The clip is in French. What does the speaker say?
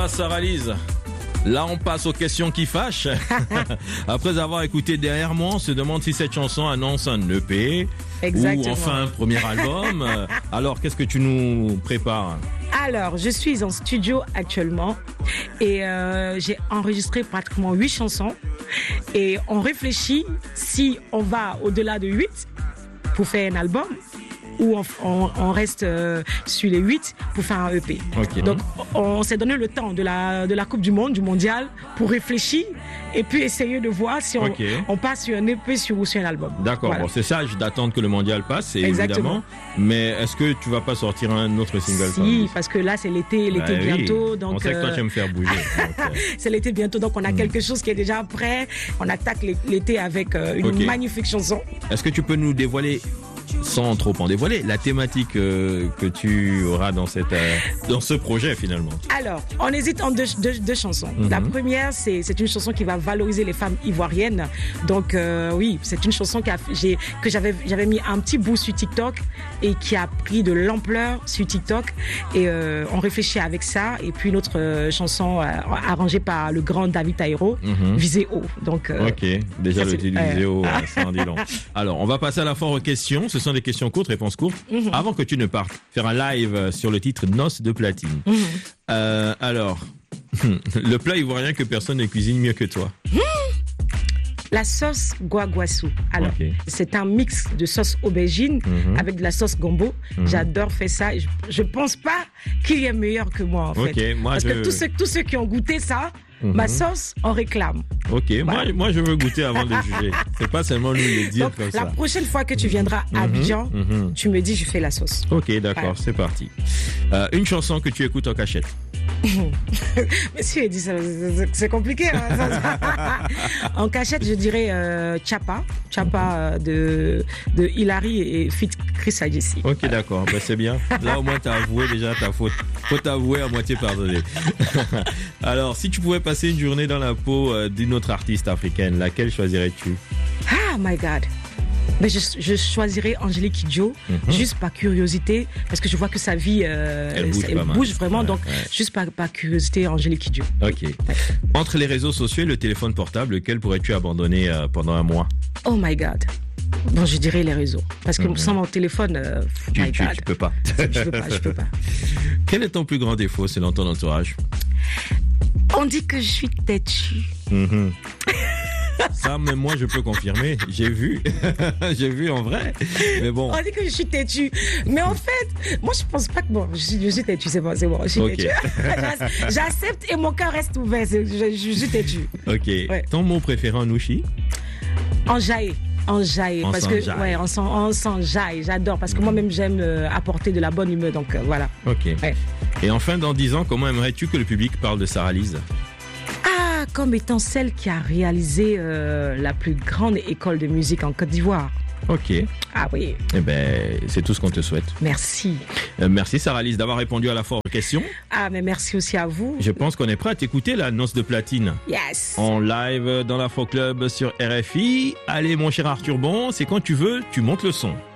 Ah, Sarah-Lise, là on passe aux questions qui fâchent. Après avoir écouté Derrière moi, on se demande si cette chanson annonce un EP. Exactement. Ou enfin un premier album. Alors, qu'est-ce que tu nous prépares? Alors, je suis en studio actuellement et j'ai enregistré pratiquement 8 chansons. Et on réfléchit si on va au-delà de 8 pour faire un album ou on reste sur les 8 pour faire un EP. Okay. Donc, on s'est donné le temps de la Coupe du Monde, du Mondial, pour réfléchir et puis essayer de voir si on passe sur un EP ou sur un album. D'accord, voilà. Bon, c'est sage d'attendre que le Mondial passe, Exactement. Évidemment. Mais est-ce que tu vas pas sortir un autre single? Si, parce que là, c'est l'été bientôt. Oui. Donc, on sait que toi, tu aimes faire bouger. c'est l'été bientôt, donc on a quelque chose qui est déjà prêt. On attaque l'été avec une magnifique chanson. Est-ce que tu peux nous dévoiler, sans trop en dévoiler, la thématique que tu auras dans ce projet finalement? Alors, on hésite en deux chansons. La première, c'est une chanson qui va valoriser les femmes ivoiriennes. Donc oui, c'est une chanson que j'avais mis un petit bout sur TikTok et qui a pris de l'ampleur sur TikTok. Et on réfléchit avec ça. Et puis une autre chanson arrangée par le grand David Taïro, Visé haut. Donc, ok, déjà le titre Visé haut, ça en dit long. Alors, on va passer à la foire aux questions. Ce sont des questions courtes, réponses courtes. Avant que tu ne partes, faire un live sur le titre Noces de platine. Alors, le plat ivoirien que personne ne cuisine mieux que toi. La sauce guaguassou. Alors, c'est un mix de sauce aubergine avec de la sauce gombo. J'adore faire ça. Je pense pas qu'il y ait meilleur que moi, en fait. Parce que tous ceux qui ont goûté ça, ma sauce, on réclame. Ok, voilà. moi je veux goûter avant de juger. C'est pas seulement lui le dire. Donc, comme ça. La prochaine fois que tu viendras à Abidjan, tu me dis je fais la sauce. Ok, d'accord, c'est parti. Une chanson que tu écoutes en cachette. Monsieur il dit ça, c'est compliqué. Hein, en cachette, je dirais Chapa de Hilary et Fit Chris Adjesi. Ok, d'accord, c'est bien. Là au moins t'as avoué déjà ta faute. Faut t'avouer à moitié pardonné. Alors, si tu pouvais passer une journée dans la peau d'une autre artiste africaine, laquelle choisirais-tu? Ah my God. Mais je choisirais Angélique Kidjo, juste par curiosité, parce que je vois que sa vie, elle bouge vraiment, donc juste par curiosité, Angélique Kidjo. Ok. Entre les réseaux sociaux et le téléphone portable, lequel pourrais-tu abandonner pendant un mois? Oh my God. Bon, je dirais les réseaux, parce que sans mon téléphone, tu peux pas. Je peux pas. Quel est ton plus grand défaut selon ton entourage? On dit que je suis têtue. Ça, même moi, je peux confirmer. J'ai vu en vrai. Mais bon. On dit que je suis têtue. Mais en fait, moi, je pense pas que je suis têtue. C'est bon. Je suis têtue. J'accepte et mon cœur reste ouvert. Je suis têtue. Ok. Ouais. Ton mot préféré en ouchi? Enjaillé. Parce que on s'enjaille. J'adore parce que moi-même j'aime apporter de la bonne humeur. Donc voilà. Ok. Ouais. Et enfin, dans 10 ans, comment aimerais-tu que le public parle de Sarah-Lise? Comme étant celle qui a réalisé la plus grande école de musique en Côte d'Ivoire. Ok. Ah oui. Eh ben, c'est tout ce qu'on te souhaite. Merci. Merci Sarah-Lise d'avoir répondu à la foire aux questions. Ah, mais merci aussi à vous. Je pense qu'on est prêt à t'écouter la Noce de platine. Yes. En live dans l'Afro Club sur RFI. Allez, mon cher Arthur Bon, c'est quand tu veux, tu montes le son.